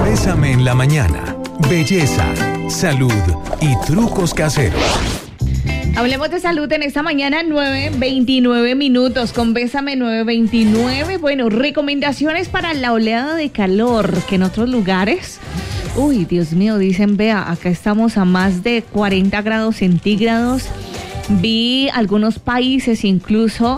Bésame en la mañana. Belleza, salud y trucos caseros. Hablemos de salud en esta mañana, 9:29 minutos, con Bésame 9:29. Bueno, recomendaciones para la oleada de calor, que en otros lugares, uy, Dios mío, dicen, vea, acá estamos a más de 40 grados centígrados. Vi algunos países incluso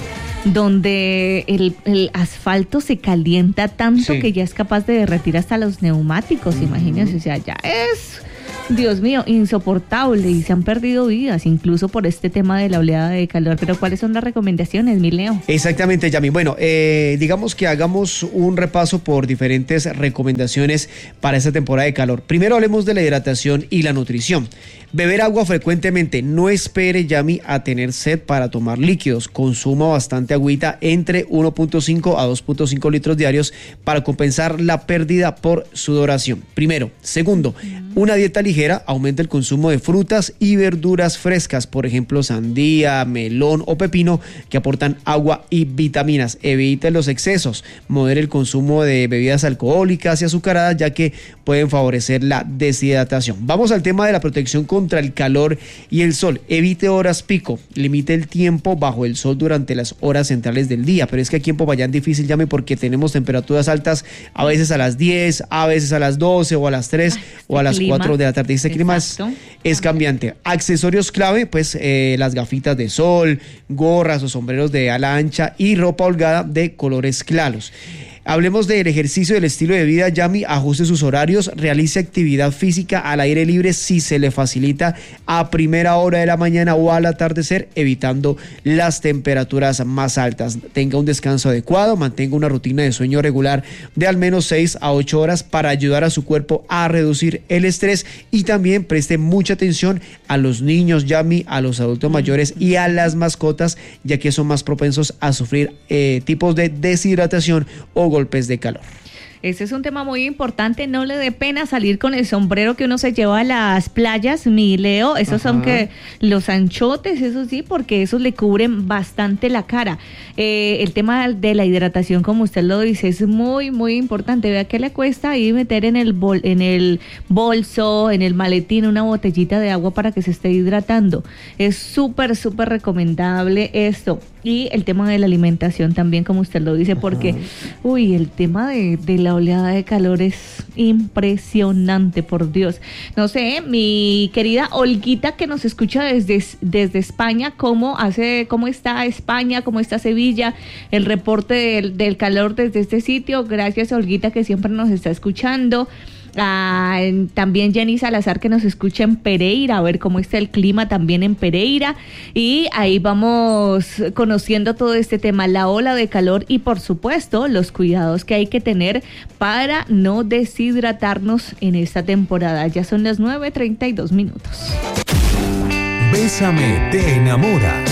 donde el asfalto se calienta tanto que ya es capaz de derretir hasta los neumáticos, imagínense, o sea, ya es... Dios mío, insoportable, y se han perdido vidas incluso por este tema de la oleada de calor. Pero ¿cuáles son las recomendaciones, mi Leo? Exactamente, Yami. Bueno, digamos que hagamos un repaso por diferentes recomendaciones para esta temporada de calor. Primero hablemos de la hidratación y la nutrición. Beber agua frecuentemente. No espere, Yami, a tener sed para tomar líquidos. Consuma bastante agüita, entre 1.5 a 2.5 litros diarios, para compensar la pérdida por sudoración. Primero. Segundo, una dieta ligera. Aumenta el consumo de frutas y verduras frescas, por ejemplo, sandía, melón o pepino, que aportan agua y vitaminas. Evite los excesos. Modere el consumo de bebidas alcohólicas y azucaradas, ya que pueden favorecer la deshidratación. Vamos al tema de la protección contra el calor y el sol. Evite horas pico. Limite el tiempo bajo el sol durante las horas centrales del día. Pero es que aquí en Popayán es difícil, Llame, porque tenemos temperaturas altas a veces a las 10, a veces a las 12 o a las 3 o a las 4 de la tarde. Este clima es cambiante. Accesorios clave, pues las gafitas de sol, gorras o sombreros de ala ancha y ropa holgada de colores claros. Hablemos del ejercicio, del estilo de vida, Yami. Ajuste sus horarios, realice actividad física al aire libre si se le facilita, a primera hora de la mañana o al atardecer, evitando las temperaturas más altas. Tenga un descanso adecuado, mantenga una rutina de sueño regular de al menos 6 a 8 horas para ayudar a su cuerpo a reducir el estrés, y también preste mucha atención a los niños, Yami, a los adultos mayores y a las mascotas, ya que son más propensos a sufrir tipos de deshidratación o golpes de calor. Ese es un tema muy importante. No le dé pena salir con el sombrero que uno se lleva a las playas, mi Leo. Esos son que los anchotes, eso sí, porque esos le cubren bastante la cara. El tema de la hidratación, como usted lo dice, es muy, muy importante. Vea que le cuesta ahí meter en el bolso, en el maletín, una botellita de agua para que se esté hidratando. Es súper, súper recomendable esto. Y el tema de la alimentación también, como usted lo dice, porque, el tema de la oleada de calor es impresionante, por Dios. No sé, mi querida Olguita, que nos escucha desde España, ¿cómo está España? ¿Cómo está Sevilla? El reporte del calor desde este sitio. Gracias, Olguita, que siempre nos está escuchando. También Jenny Salazar, que nos escucha en Pereira, a ver cómo está el clima también en Pereira, y ahí vamos conociendo todo este tema, la ola de calor y por supuesto los cuidados que hay que tener para no deshidratarnos en esta temporada. Ya son las 9:32 minutos. Bésame te enamora.